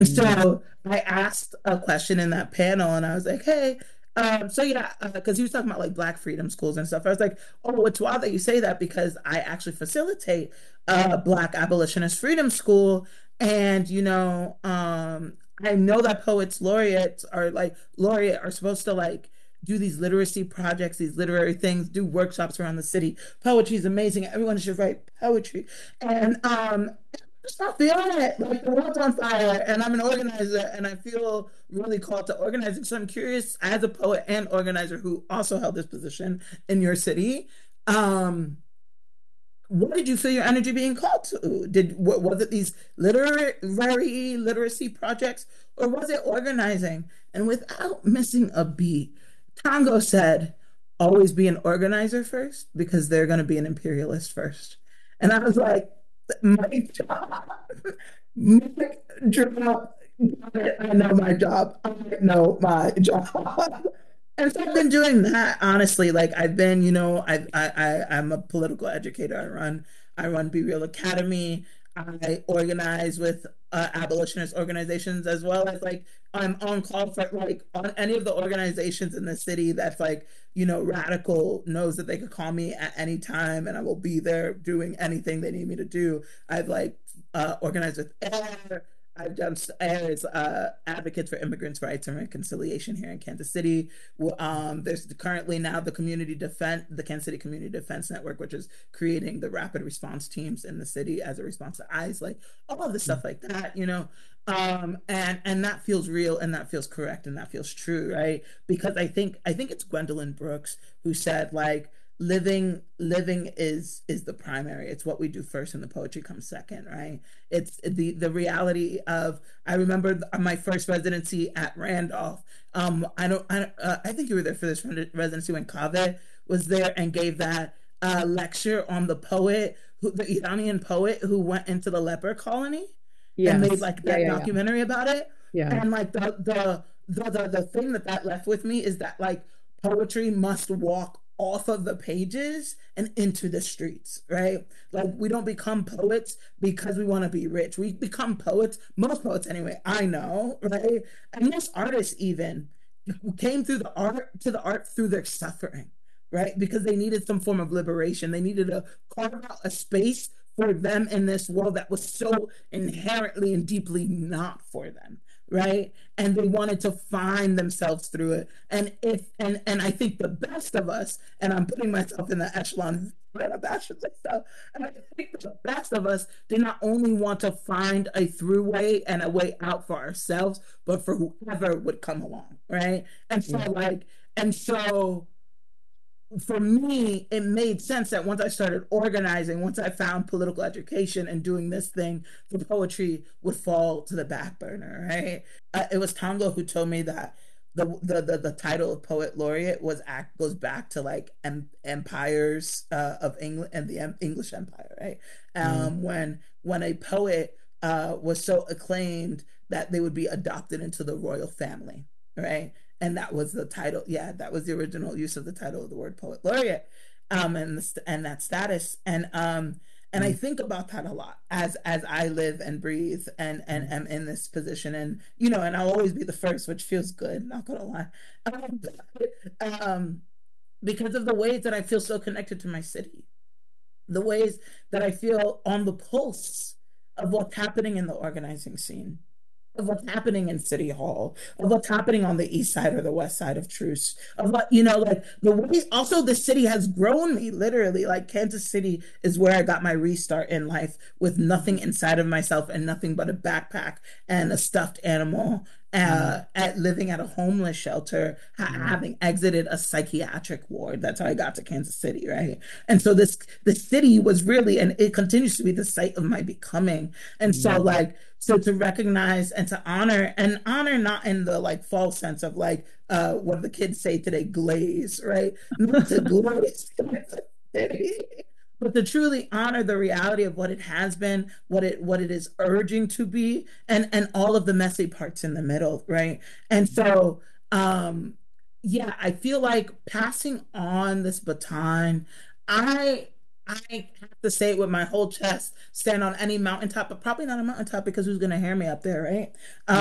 Mm. So I asked a question in that panel and I was like, hey, so yeah, because he was talking about like Black freedom schools and stuff. I was like, oh, it's wild that you say that because I actually facilitate a Black abolitionist freedom school. And, I know that poets laureate are supposed to like do these literacy projects, these literary things, do workshops around the city. Poetry is amazing. Everyone should write poetry. And just not feeling it. Like the world's on fire, and I'm an organizer, and I feel really called to organizing. So I'm curious, as a poet and organizer who also held this position in your city, um, what did you feel your energy being called to? Was it these literary literacy projects, or was it organizing? And without missing a beat, Tango said, "Always be an organizer first, because they're going to be an imperialist first." And I was like, "My job, mic drop. I know my job. I know my job." And so I've been doing that, honestly. Like I've been, I'm a political educator. I run Be Real Academy. I organize with abolitionist organizations, as well as like I'm on call for like on any of the organizations in the city that's like, radical, knows that they could call me at any time and I will be there doing anything they need me to do. I've like organized with AIR. I've done as advocates for immigrants' rights and reconciliation here in Kansas City. There's currently now the Kansas City Community Defense Network, which is creating the rapid response teams in the city as a response to ICE, like all of the stuff like that. And that feels real and that feels correct and that feels true, right? Because I think it's Gwendolyn Brooks who said like living is the primary. It's what we do first and the poetry comes second, right? It's the reality of I remember my first residency at Randolph. I think you were there for this residency when Kaveh was there and gave that lecture on the Iranian poet who went into the leper colony and made Yes. like Yeah, that yeah, yeah. documentary about it. Yeah. And like the thing that left with me is that like poetry must walk off of the pages and into the streets, right? Like we don't become poets because we want to be rich. We become poets, most poets anyway, I know, right? And most artists even came through the art to the art through their suffering, right? Because they needed some form of liberation. They needed to carve out a space for them in this world that was so inherently and deeply not for them, right? And they wanted to find themselves through it. And I think the best of us, and I'm putting myself in the echelon that I've actually myself, and I think the best of us did not only want to find a through way and a way out for ourselves, but for whoever would come along, right? And so Yeah. like, and so for me, it made sense that once I started organizing, once I found political education and doing this thing, the poetry would fall to the back burner, right? It was Tango who told me that the title of poet laureate goes back to like empires of England and the English Empire, right? Mm. When a poet was so acclaimed that they would be adopted into the royal family, right? And that was the title. Yeah, that was the original use of the title of the word poet laureate, and that status. And I Mm. think about that a lot as I live and breathe and Mm. am in this position, and I'll always be the first, which feels good. Not gonna lie, um, um, because of the ways that I feel so connected to my city, the ways that I feel on the pulse of what's happening in the organizing scene, of what's happening in City Hall, of what's happening on the east side or the west side of Truce, of like the way also the city has grown me literally. Like Kansas City is where I got my restart in life with nothing inside of myself and nothing but a backpack and a stuffed animal. Mm. At living at a homeless shelter, Yeah. having exited a psychiatric ward. That's how I got to Kansas City, right? And so the city was really, and it continues to be the site of my becoming. And so Mm. like so to recognize and to honor not in the like false sense of like what the kids say today, glaze, right? Not to glaze, but to truly honor the reality of what it has been, what it is urging to be, and all of the messy parts in the middle, right? And so yeah, I feel like passing on this baton, I I have to say it with my whole chest, stand on any mountaintop, but probably not a mountaintop because who's going to hear me up there, right?